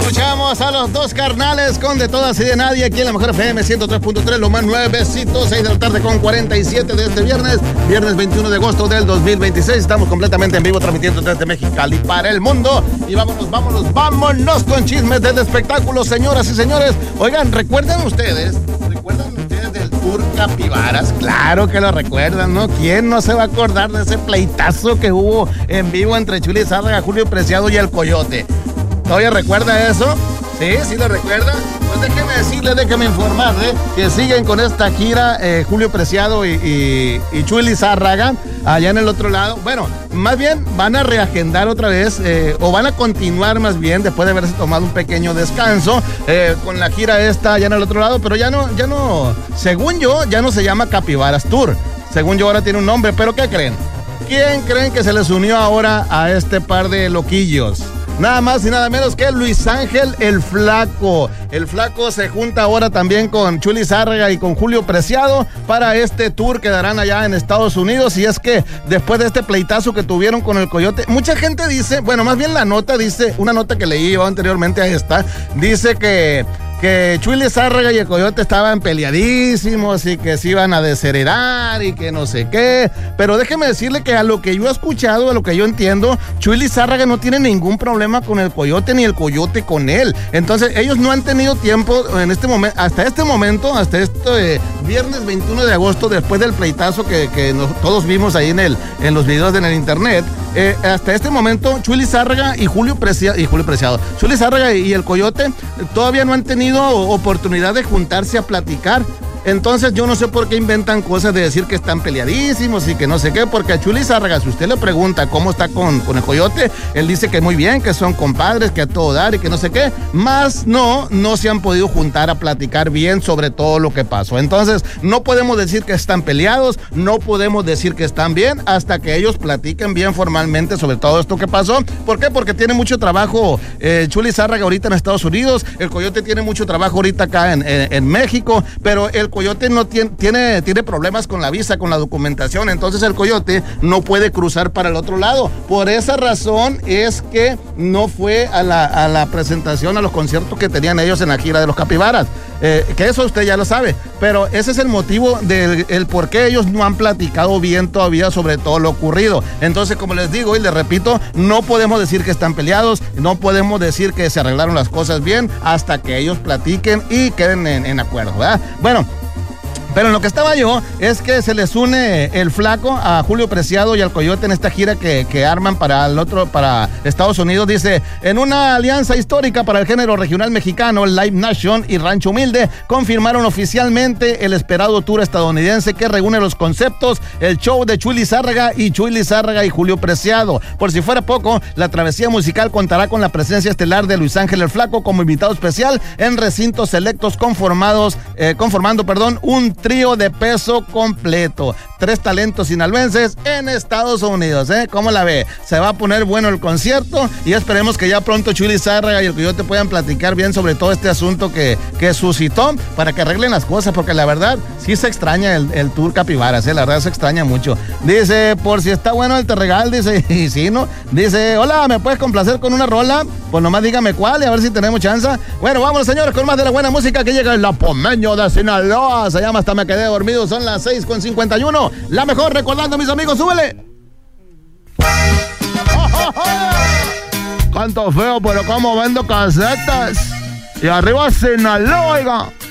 Escuchamos a los dos carnales con De Todas y de Nadie aquí en la Mejor FM 103.3, lo más nuevecitos, 6 de la tarde con 47 de este viernes 21 de agosto del 2026. Estamos completamente en vivo transmitiendo desde Mexicali para el mundo. Y vámonos con chismes del espectáculo, señoras y señores. Oigan, ¿recuerdan ustedes del Tour Capibaras? Claro que lo recuerdan, ¿no? ¿Quién no se va a acordar de ese pleitazo que hubo en vivo entre Chuy Lizárraga, Julio Preciado y el Coyote? ¿Todavía recuerda eso? ¿Sí lo recuerda? Pues déjeme informarle que siguen con esta gira Julio Preciado y Chuy Lizárraga allá en el otro lado. Bueno, más bien van a reagendar otra vez o van a continuar más bien después de haberse tomado un pequeño descanso con la gira esta allá en el otro lado, pero ya no, según yo, ya no se llama Capibaras Tour. Según yo ahora tiene un nombre, pero ¿qué creen? ¿Quién creen que se les unió ahora a este par de loquillos? Nada más y nada menos que Luis Ángel el Flaco. El Flaco se junta ahora también con Chuy Lizárraga y con Julio Preciado para este tour que darán allá en Estados Unidos. Y es que después de este pleitazo que tuvieron con el Coyote, mucha gente dice, bueno, más bien la nota dice, una nota que leí yo anteriormente a esta, dice que Chuy Lizárraga y el Coyote estaban peleadísimos y que se iban a desheredar y que no sé qué. Pero déjeme decirle que a lo que yo he escuchado, a lo que yo entiendo, Chuy Lizárraga no tiene ningún problema con el Coyote ni el Coyote con él. Entonces ellos no han tenido tiempo en este momento, hasta este viernes 21 de agosto, después del pleitazo que todos vimos ahí en los videos en el internet. Hasta este momento Chuy Lizárraga y Julio Preciado, Chuy Lizárraga y el Coyote todavía no han tenido oportunidad de juntarse a platicar. Entonces yo no sé por qué inventan cosas de decir que están peleadísimos y que no sé qué, porque a Chuy Lizárraga, si usted le pregunta cómo está con el Coyote, él dice que muy bien, que son compadres, que a todo dar y que no sé qué, más no se han podido juntar a platicar bien sobre todo lo que pasó. Entonces no podemos decir que están peleados, no podemos decir que están bien hasta que ellos platiquen bien formalmente sobre todo esto que pasó. ¿Por qué? Porque tiene mucho trabajo Chuy Lizárraga ahorita en Estados Unidos, el Coyote tiene mucho trabajo ahorita acá en México, pero el Coyote no tiene problemas con la visa, con la documentación, entonces el Coyote no puede cruzar para el otro lado. Por esa razón es que no fue a la presentación, a los conciertos que tenían ellos en la gira de los Capibaras. Que eso usted ya lo sabe, pero ese es el motivo del por qué ellos no han platicado bien todavía sobre todo lo ocurrido. Entonces, como les digo y les repito, no podemos decir que están peleados, no podemos decir que se arreglaron las cosas bien hasta que ellos platiquen y queden en acuerdo, ¿verdad? Bueno, pero en lo que estaba yo es que se les une el Flaco a Julio Preciado y al Coyote en esta gira que arman para Estados Unidos. Dice, en una alianza histórica para el género regional mexicano, Live Nation y Rancho Humilde confirmaron oficialmente el esperado tour estadounidense que reúne los conceptos, el show de Chuy Lizárraga y Julio Preciado. Por si fuera poco, la travesía musical contará con la presencia estelar de Luis Ángel el Flaco como invitado especial en recintos selectos conformando un trío de peso completo. 3 talentos sinaloenses en Estados Unidos, ¿Cómo la ve? Se va a poner bueno el concierto y esperemos que ya pronto Chuy Lizárraga y el Coyote puedan platicar bien sobre todo este asunto que suscitó para que arreglen las cosas, porque la verdad sí se extraña el Tour Capibaras, la verdad se extraña mucho. Dice, por si está bueno el te regal, dice, y sí, ¿no? Dice, hola, ¿me puedes complacer con una rola? Pues nomás dígame cuál y a ver si tenemos chance. Bueno, vámonos señores con más de la buena música que llega el Lapomeño de Sinaloa. Se llama Hasta Me Quedé Dormido, son las 6:51. La mejor, recordando, mis amigos, súbele. Canto feo, pero como vendo casetas. Y arriba Sinaloa, oiga.